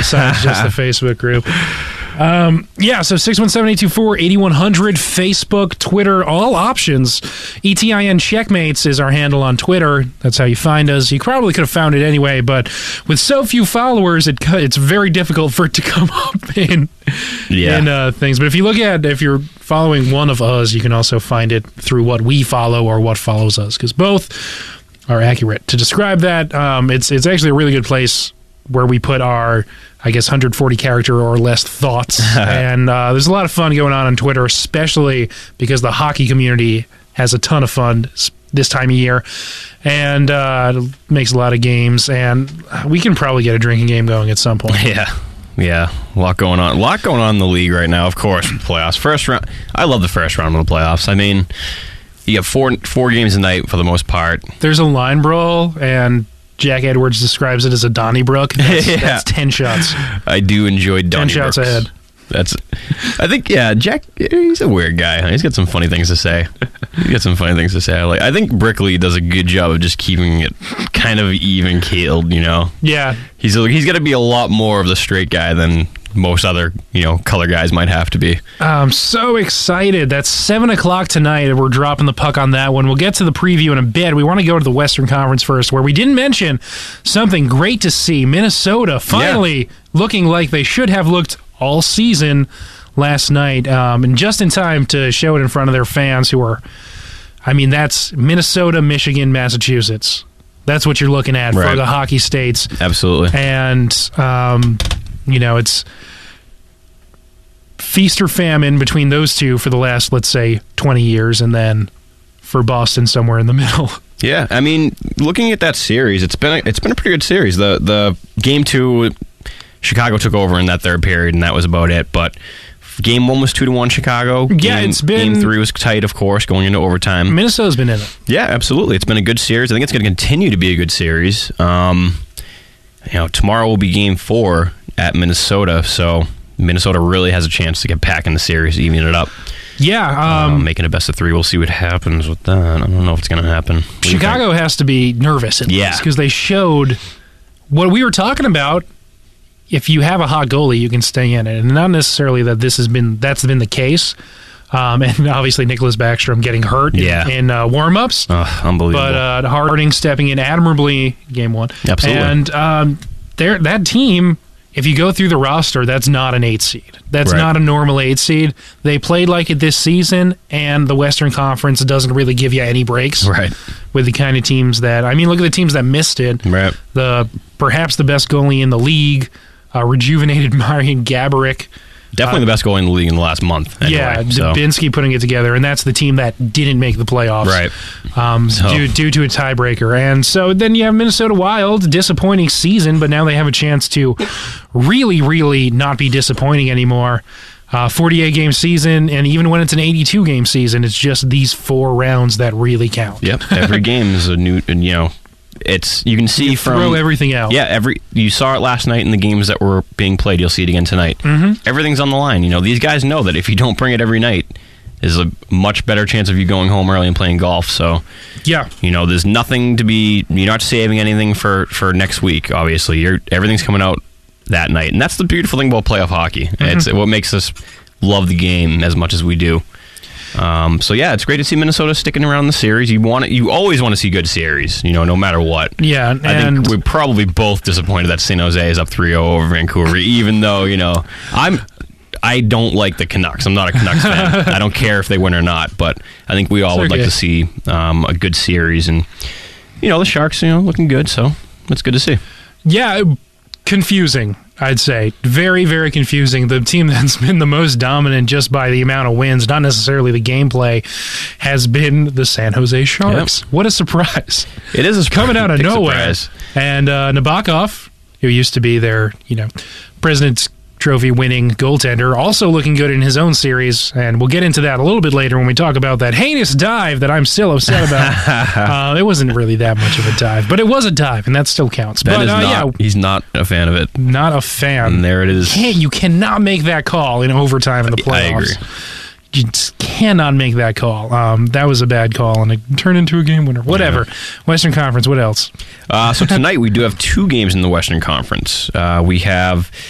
besides just the Facebook group. So 617-824-8100, Facebook, Twitter, all options. ETIN Checkmates is our handle on Twitter. That's how you find us. You probably could have found it anyway, but with so few followers, it's very difficult for it to come up in things. But if you're following one of us, you can also find it through what we follow or what follows us, because both are accurate. To describe that, it's actually a really good place where we put our, 140 character or less thoughts. And there's a lot of fun going on Twitter, especially because the hockey community has a ton of fun this time of year and makes a lot of games. And we can probably get a drinking game going at some point. Yeah. A lot going on. In the league right now, of course, playoffs. First round. I love the first round of the playoffs. I mean, you have four games a night for the most part. There's a line brawl, and Jack Edwards describes it as a Donnybrook. That's 10 shots. I do enjoy Donnybrook. 10 shots ahead. Jack, he's a weird guy. He's got some funny things to say. I think Brickley does a good job of just keeping it kind of even keeled, Yeah. He's got to be a lot more of the straight guy than most other, color guys might have to be. I'm so excited. That's 7 o'clock tonight, and we're dropping the puck on that one. We'll get to the preview in a bit. We want to go to the Western Conference first, where we didn't mention something great to see. Minnesota finally looking like they should have looked all season last night, and just in time to show it in front of their fans who are, that's Minnesota, Michigan, Massachusetts. That's what you're looking at for the hockey states. Absolutely. And, it's feast or famine between those two for the last, let's say, 20 years, and then for Boston somewhere in the middle. Yeah, looking at that series, it's been a pretty good series. The game 2, Chicago took over in that third period, and that was about it. But game 1 was 2-1 Chicago. Game 3 was tight, of course, going into overtime. Minnesota's been in it. Yeah, absolutely. It's been a good series. I think it's going to continue to be a good series. Tomorrow will be game 4 at Minnesota, so Minnesota really has a chance to get back in the series, even it up. Yeah. Making a best of 3. We'll see what happens with that. I don't know if it's going to happen. Chicago has to be nervous at least, because they showed what we were talking about. If you have a hot goalie, you can stay in it, and not necessarily that that's been the case. And obviously Nicholas Backstrom getting hurt in warm-ups. Unbelievable. But Harding stepping in admirably game 1. Absolutely. And that team, if you go through the roster, that's not an 8 seed. That's not a normal 8 seed. They played like it this season, and the Western Conference doesn't really give you any breaks. Right. With the kind of teams that, look at the teams that missed it. Right. Perhaps the best goalie in the league, rejuvenated Marian Gaborik. Definitely the best goalie in the league in the last month. Anyway, Dubinsky putting it together, and that's the team that didn't make the playoffs. Right. Due to a tiebreaker. And so then you have Minnesota Wild, disappointing season, but now they have a chance to really, really not be disappointing anymore. 48-game season, and even when it's an 82-game season, it's just these 4 rounds that really count. Yep. Every game is a new, it's you can see throw everything out. Yeah, you saw it last night in the games that were being played. You'll see it again tonight. Mm-hmm. Everything's on the line. These guys know that if you don't bring it every night, there's a much better chance of you going home early and playing golf. So there's nothing to be. You're not saving anything for next week. Obviously, everything's coming out that night, and that's the beautiful thing about playoff hockey. Mm-hmm. It's what makes us love the game as much as we do. It's great to see Minnesota sticking around the series. You always want to see good series, no matter what. Yeah, I think we're probably both disappointed that San Jose is up 3-0 over Vancouver, even though, I don't like the Canucks. I'm not a Canucks fan. I don't care if they win or not, but I think we all would like to see a good series, and the Sharks, looking good, so it's good to see. Yeah, confusing, I'd say. Very, very confusing. The team that's been the most dominant just by the amount of wins, not necessarily the gameplay, has been the San Jose Sharks. Yep. What a surprise. It is a coming out of nowhere. Surprise. And Nabokov, who used to be their, President's Trophy winning goaltender, also looking good in his own series, and we'll get into that a little bit later when we talk about that heinous dive that I'm still upset about. It wasn't really that much of a dive, but it was a dive, and that still counts. He's not a fan of it. Not a fan. And there it is. You cannot make that call in overtime in the playoffs. I agree. You just cannot make that call. That was a bad call, and it turned into a game winner. Whatever. Yeah. Western Conference, what else? So tonight we do have 2 games in the Western Conference. We have